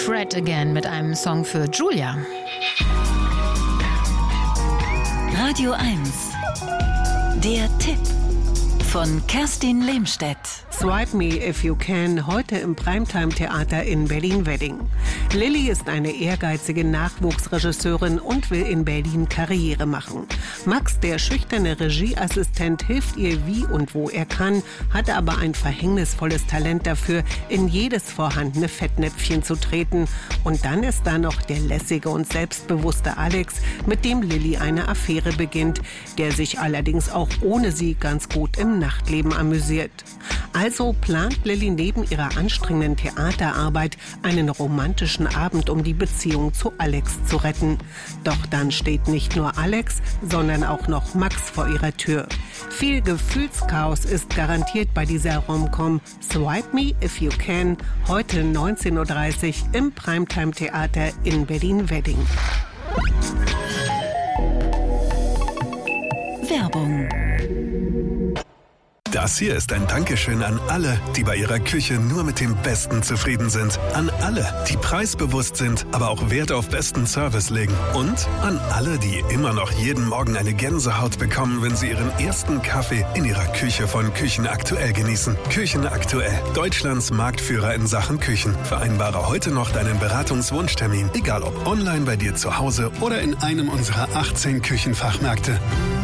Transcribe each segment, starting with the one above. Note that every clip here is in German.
Fred Again mit einem Song für Julia. Radio 1. Der Tipp von Kerstin Lehmstedt. Swipe Me If You Can, heute im Primetime-Theater in Berlin-Wedding. Lilly ist eine ehrgeizige Nachwuchsregisseurin und will in Berlin Karriere machen. Max, der schüchterne Regieassistent, hilft ihr wie und wo er kann, hat aber ein verhängnisvolles Talent dafür, in jedes vorhandene Fettnäpfchen zu treten. Und dann ist da noch der lässige und selbstbewusste Alex, mit dem Lilly eine Affäre beginnt, der sich allerdings auch ohne sie ganz gut im Nachtleben amüsiert. Also plant Lilly neben ihrer anstrengenden Theaterarbeit einen romantischen Abend, um die Beziehung zu Alex zu retten. Doch dann steht nicht nur Alex, sondern auch noch Max vor ihrer Tür. Viel Gefühlschaos ist garantiert bei dieser Rom-Com. Swipe Me If You Can, heute 19.30 Uhr im Primetime-Theater in Berlin-Wedding. Werbung. Das hier ist ein Dankeschön an alle, die bei ihrer Küche nur mit dem Besten zufrieden sind. An alle, die preisbewusst sind, aber auch Wert auf besten Service legen. Und an alle, die immer noch jeden Morgen eine Gänsehaut bekommen, wenn sie ihren ersten Kaffee in ihrer Küche von Küchen Aktuell genießen. Küchen Aktuell, Deutschlands Marktführer in Sachen Küchen. Vereinbare heute noch deinen Beratungswunschtermin, egal ob online bei dir zu Hause oder in einem unserer 18 Küchenfachmärkte.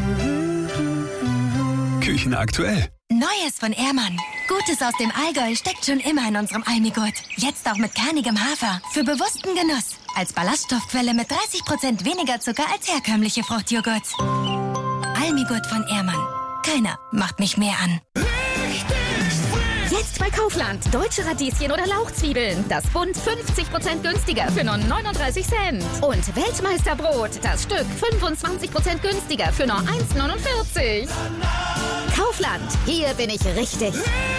Küchen Aktuell. Neues von Ehrmann. Gutes aus dem Allgäu steckt schon immer in unserem Almigurt. Jetzt auch mit kernigem Hafer. Für bewussten Genuss. Als Ballaststoffquelle mit 30% weniger Zucker als herkömmliche Fruchtjoghurt. Almigurt von Ehrmann. Keiner macht mich mehr an. Jetzt bei Kaufland. Deutsche Radieschen oder Lauchzwiebeln. Das Bund 50% günstiger für nur 39 Cent. Und Weltmeisterbrot. Das Stück 25% günstiger für nur 1,49. Kaufland. Hier bin ich richtig.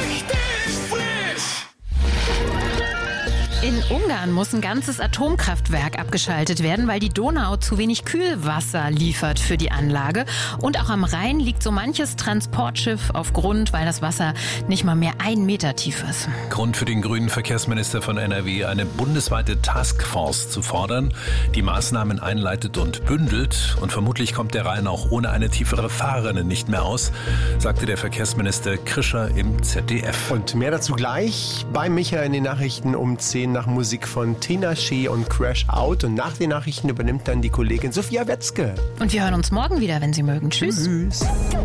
In Ungarn muss ein ganzes Atomkraftwerk abgeschaltet werden, weil die Donau zu wenig Kühlwasser liefert für die Anlage. Und auch am Rhein liegt so manches Transportschiff auf Grund, weil das Wasser nicht mal mehr 1 Meter tief ist. Grund für den grünen Verkehrsminister von NRW, eine bundesweite Taskforce zu fordern, die Maßnahmen einleitet und bündelt. Und vermutlich kommt der Rhein auch ohne eine tiefere Fahrrinne nicht mehr aus, sagte der Verkehrsminister Krischer im ZDF. Und mehr dazu gleich bei Micha in den Nachrichten um 10 nach Musik von Tina Shee und Crash Out. Und nach den Nachrichten übernimmt dann die Kollegin Sophia Wetzke. Und wir hören uns morgen wieder, wenn Sie mögen. Tschüss.